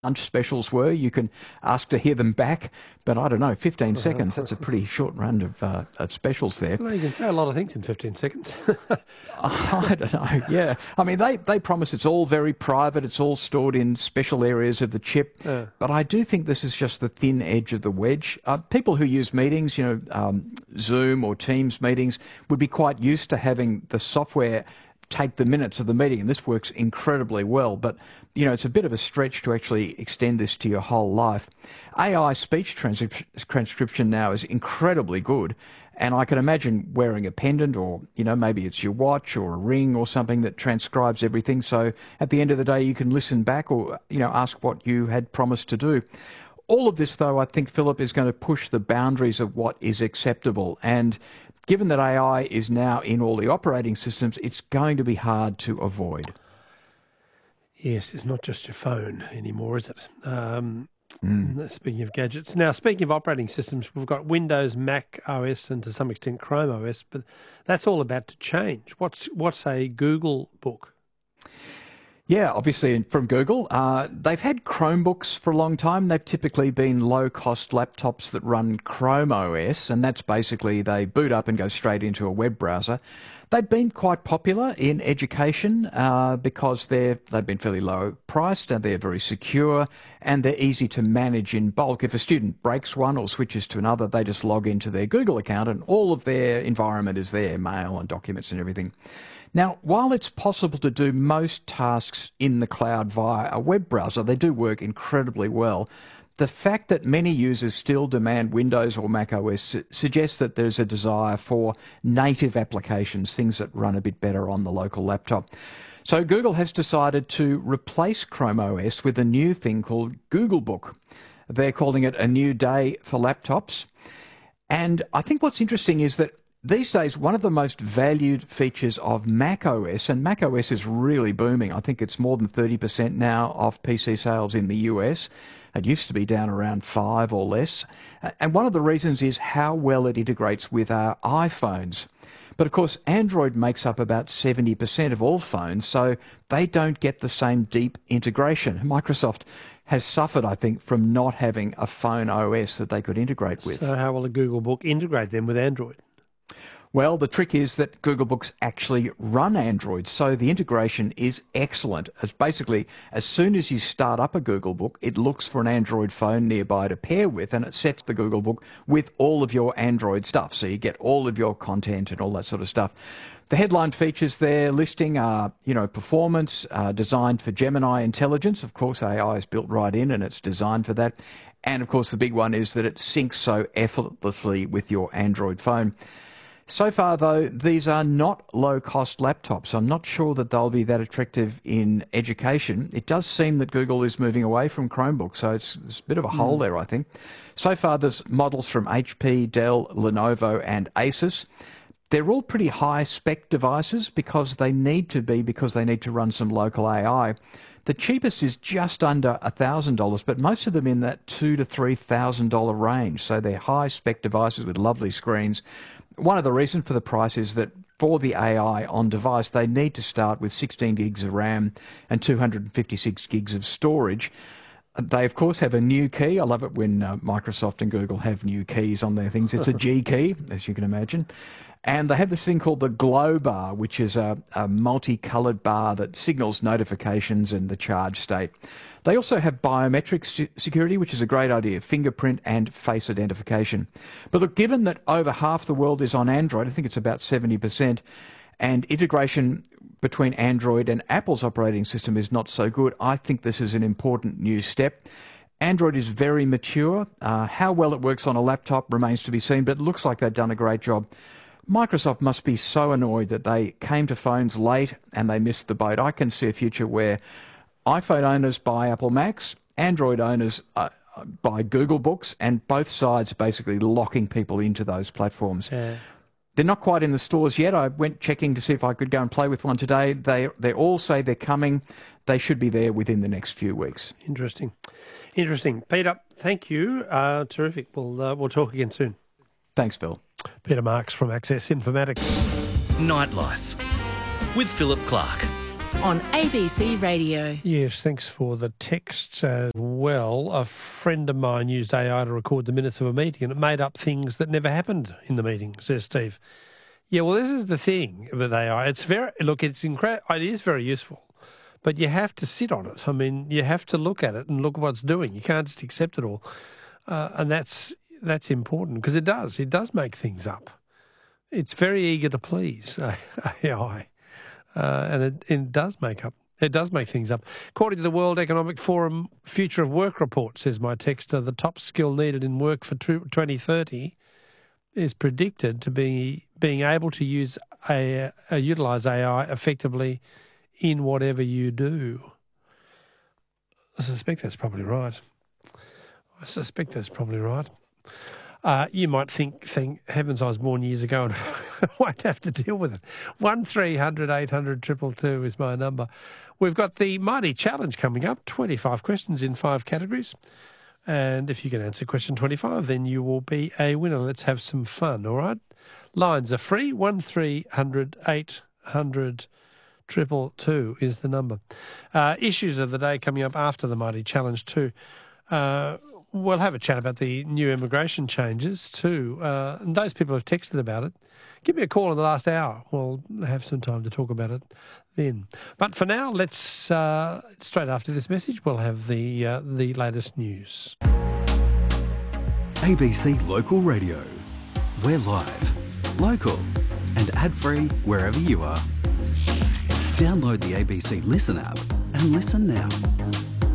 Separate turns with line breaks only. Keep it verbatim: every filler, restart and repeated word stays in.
lunch specials were. You can ask to hear them back, but I don't know, fifteen seconds, that's a pretty short run of, uh, of specials there.
Well, you can say a lot of things in fifteen seconds.
I don't know, yeah. I mean, they, they promise it's all very private, it's all stored in special areas of the chip,
Yeah.
but I do think this is just the thin edge of the wedge. Uh, people who use meetings, you know, um, Zoom or Teams meetings, would be quite used to having the software take the minutes of the meeting, and this works incredibly well. But, you know, it's a bit of a stretch to actually extend this to your whole life. A I speech transcrip- transcription now is incredibly good, and I can imagine wearing a pendant, or, you know, maybe it's your watch or a ring or something that transcribes everything. So at the end of the day, you can listen back or, you know, ask what you had promised to do. All of this, though, I think, Philip, is going to push the boundaries of what is acceptable. And given that A I is now in all the operating systems, it's going to be hard to avoid.
Yes, it's not just your phone anymore, is it? Um,
Mm.
Speaking of gadgets. Now, speaking of operating systems, we've got Windows, Mac O S, and to some extent Chrome O S, but that's all about to change. What's, what's a Google book?
Yeah, obviously from Google. Uh, they've had Chromebooks for a long time. They've typically been low-cost laptops that run Chrome O S, and that's basically they boot up and go straight into a web browser. They've been quite popular in education uh, because they're, they've been fairly low priced and they're very secure and they're easy to manage in bulk. If a student breaks one or switches to another, they just log into their Google account and all of their environment is there, mail and documents and everything. Now, while it's possible to do most tasks in the cloud via a web browser, they do work incredibly well. The fact that many users still demand Windows or Mac O S su- suggests that there's a desire for native applications, things that run a bit better on the local laptop. So Google has decided to replace Chrome O S with a new thing called Google Book. They're calling it a new day for laptops. And I think what's interesting is that these days, one of the most valued features of Mac O S, and Mac O S is really booming. I think it's more than thirty percent now of P C sales in the U S. It used to be down around five or less. And one of the reasons is how well it integrates with our iPhones. But of course, Android makes up about seventy percent of all phones, so they don't get the same deep integration. Microsoft has suffered, I think, from not having a phone O S that they could integrate with.
So how will a Google Book integrate them with Android?
Well, the trick is that Google Books actually run Android, so the integration is excellent. As basically, as soon as you start up a Google Book, it looks for an Android phone nearby to pair with, and it sets the Google Book with all of your Android stuff, so you get all of your content and all that sort of stuff. The headline features they're listing are, you know, performance, uh, designed for Gemini intelligence. Of course, A I is built right in, and it's designed for that. And of course, the big one is that it syncs so effortlessly with your Android phone. So far, though, these are not low-cost laptops. I'm not sure that they'll be that attractive in education. It does seem that Google is moving away from Chromebooks, so it's, it's a bit of a hole there, I think. So far, there's models from H P, Dell, Lenovo and Asus. They're all pretty high-spec devices because they need to be, because they need to run some local A I. The cheapest is just under one thousand dollars, but most of them in that two thousand to three thousand dollars range. So they're high-spec devices with lovely screens. One of the reasons for the price is that for the A I on device, they need to start with sixteen gigs of RAM and two hundred fifty-six gigs of storage. They, of course, have a new key. I love it when uh, Microsoft and Google have new keys on their things. It's a G key, as you can imagine. And they have this thing called the Glow Bar, which is a, a multicoloured bar that signals notifications and the charge state. They also have biometric security, which is a great idea, fingerprint and face identification. But look, given that over half the world is on Android, I think it's about seventy percent, and integration between Android and Apple's operating system is not so good, I think this is an important new step. Android is very mature. Uh, how well it works on a laptop remains to be seen, but it looks like they've done a great job. Microsoft must be so annoyed that they came to phones late and they missed the boat. I can see a future where iPhone owners buy Apple Macs, Android owners uh, buy Google Books, and both sides basically locking people into those platforms.
Yeah.
They're not quite in the stores yet. I went checking to see if I could go and play with one today. They they all say they're coming. They should be there within the next few weeks.
Interesting. Interesting. Peter, thank you. Uh, terrific. We'll, uh, we'll talk again soon.
Thanks, Phil.
Peter Marks from Access Informatics.
Nightlife with Philip Clark. on A B C Radio.
Yes, thanks for the texts as well. A friend of mine used A I to record the minutes of a meeting and it made up things that never happened in the meeting, says Steve. Yeah, well, this is the thing with A I. It's very, look, it's incredible. It is very useful, but you have to sit on it. I mean, you have to look at it and look at what it's doing. You can't just accept it all. Uh, and that's that's important because it does. It does make things up. It's very eager to please, A I. Uh, and it, it does make up. It does make things up. According to the World Economic Forum Future of Work report, says my texter, the top skill needed in work for twenty thirty is predicted to be being able to use a, a utilise A I effectively in whatever you do. I suspect that's probably right. I suspect that's probably right. Uh, you might think, think, heavens, I was born years ago and I won't have to deal with it. one three hundred eight hundred two two two is my number. We've got the Mighty Challenge coming up, twenty-five questions in five categories. And if you can answer question twenty-five, then you will be a winner. Let's have some fun, all right? Lines are free, one three hundred eight hundred two two two is the number. Uh, issues of the day coming up after the Mighty Challenge too. Uh, We'll have a chat about the new immigration changes too. Uh, and those people have texted about it. Give me a call in the last hour. We'll have some time to talk about it then. But for now, let's uh, straight after this message, we'll have the uh, the latest news.
A B C Local Radio. We're live, local, and ad-free wherever you are. Download the A B C Listen app and listen now.